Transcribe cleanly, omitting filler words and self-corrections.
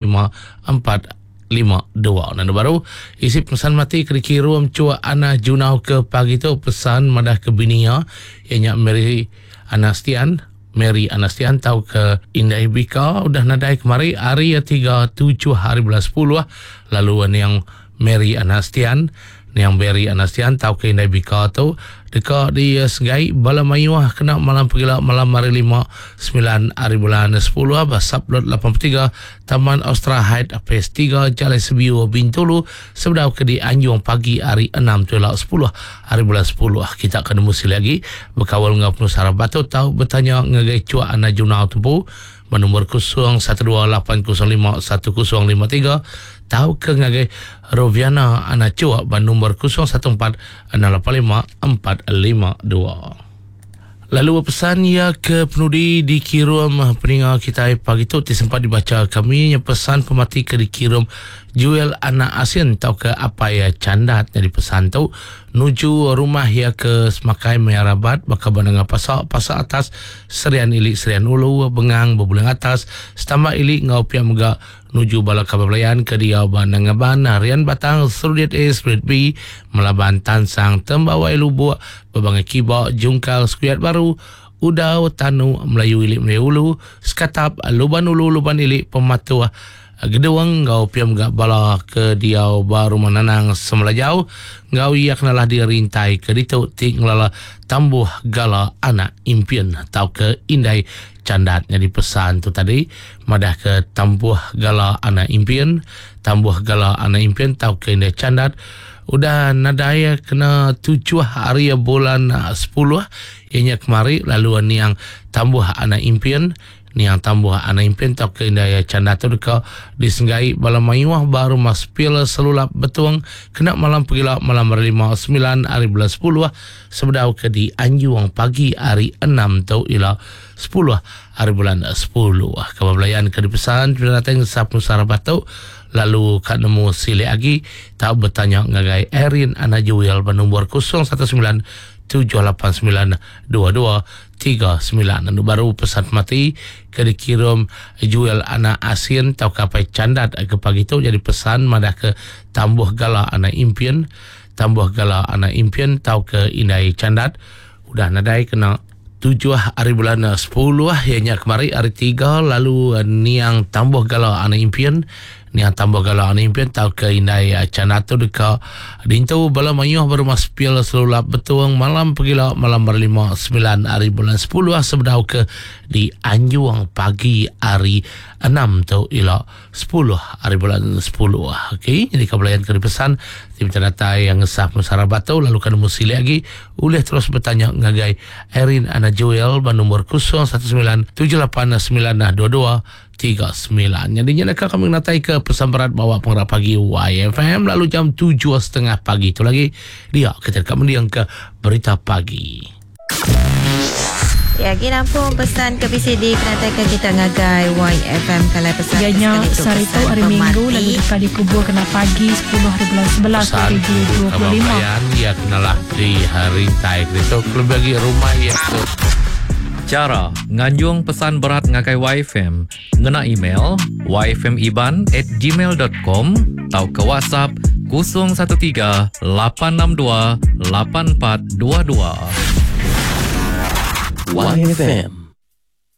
0817-458-452. Dan baru isi pesan mati kirim cua ana junau ke pagi tu pesan madah ke binia ianya Mary Anastian tahu ke Indai Bika udah nadai kemari hari 37 hari bulan 10 lalu yang Mary Anastian tahu ke Indai Bika tu dekat di Segai Balamayuah kena malam pagila malam hari 5 9 hari bulan 10 Basap Lot 83 Taman Austra Height Phase 3 Jalan Sebiu Bintulu sebedau ke di Anjung pagi hari 6 tulah 10 hari bulan 10 kita akan musi lagi berkawal dengan penuh sarap batu tahu bertanya ngagai cua ana junau tempu menumber 0128051053 tahu ke ngagai Roviana ana cua menumber 0146854552. Lalu pesan ya ke penudi dikirim peningat kita pagi tu sempat dibaca kami yang pesan pemati ke dikirim Juel anak asin tahu ke apa ya candat dari pesan tu nuju rumah ya ke Semakai Mayarabat bakal bandang pasal atas serian ilik serian ulu bengang bebulang atas setambah ilik ngau pia mega nuju bala kabablayan ke dia bandang harian batang Surudiat A Surudiat B Melaban Tansang Tembawa Ilubu Bebangai Kiba Jungkal Skuyat Baru Udau Tanu Melayu Ilik Melayu Ulu Sekatap Luban Ulu Luban Ilik Pematua Gedewang ngau piam gak bala ke diau baru menanang semelajau ngau iak nalah dirintai ke ditu tik ngelala tambuh gala anak impian tau ke Indai candatnya di pesan tu tadi madah ke tambuh gala anak impian tau ke Indai candat udah nadaya kena 7 hari bulan 10 ianya kemari lalu ni yang tambuh anak impian ni yang tambuh anak impian tau ke Indai candat tu dekat disenggai Balamayuah baru mas pila selulap betuang kena malam pagila malam hari 5 9 hari bulan 10 sebedau ke di Anjuang pagi hari 6 tau ila 10 hari bulan 10 kabablayan ke dipesan datang sapu sarabat tu lalu kat nemu sile lagi tak bertanya ngagai Erin ana Juel bernombor 0197892239 baru pesan mati ke dikirim Juel anak asin tau kapai candat ke pagi tu jadi pesan madah ke tambuh gala anak impian tau ke Indai candat udah nadai kena 7 hari bulan 10 ianya kemari hari 3 lalu ni yang tambuh gala anak impian tau ke Indai candat tu dekat dintu Balamayuah baru mas pil selulap betuang malam pagila malam hari 5 9 hari bulan 10 sebedau ke di Anjuang pagi hari 6 tau ila 10 hari bulan 10 okey jadi kabelayan ke pesan tim data yang sah musarabat tu lalu kan musili lagi boleh terus bertanya ngagai Erin ana Joel bernombor 0179922239 jadi nak kami natai ke pesan berat bawa pengarah pagi YFM lalu jam 7.30 pagi itu lagi dia kita kami yang ke berita pagi. Ya, kita nampung pesan ke PCD penatakan kita ngagai YFM kalau pesan ianya sehari tu hari Minggu lalu dekat dikubur kena pagi 10 hari bulan 11 2025 ya kenalah di hari taik itu lebih bagi rumah ya tu. Cara nganjung pesan berat ngagai YFM ngena email yfmiban@gmail.com atau ke WhatsApp 013 862 8422. YFM